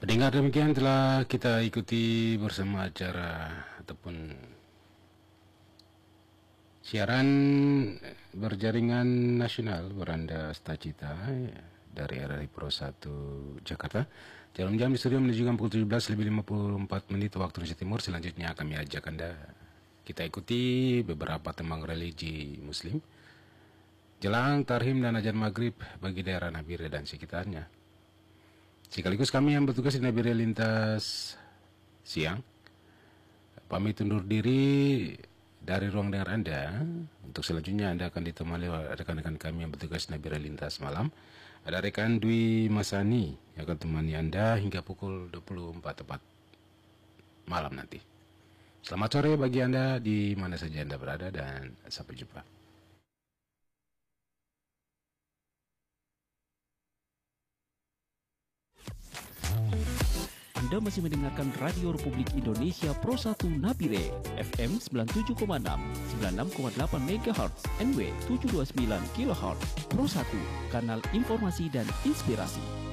Pendengar, demikian telah kita ikuti bersama acara ataupun siaran berjaringan nasional Beranda Stacita dari RRI Pro 1 Jakarta. Jarum jam di studio menunjukkan pukul 17.54 waktu Indonesia Timur. Selanjutnya kami ajak Anda kita ikuti beberapa tembang religi Muslim jelang tarhim dan ajan maghrib bagi daerah Nabire dan sekitarnya. Sekaligus kami yang bertugas di Nabire lintas siang pamit undur diri dari ruang dengar Anda. Untuk selanjutnya Anda akan ditemani oleh rekan-rekan kami yang bertugas di Nabire lintas malam. Ada rekan Dwi Masani yang akan temani Anda hingga pukul 24 tepat malam nanti. Selamat sore bagi Anda di mana saja Anda berada dan sampai jumpa. Anda masih mendengarkan Radio Republik Indonesia Pro 1 Nabire, FM 97,6, 96,8 MHz, NW 729 kHz. Pro 1, kanal informasi dan inspirasi.